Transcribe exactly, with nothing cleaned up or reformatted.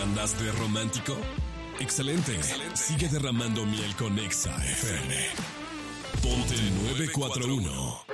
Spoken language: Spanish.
¿Andas de romántico? Excelente. Excelente. Sigue derramando miel con Exa F M. Ponte nueve cuatro uno.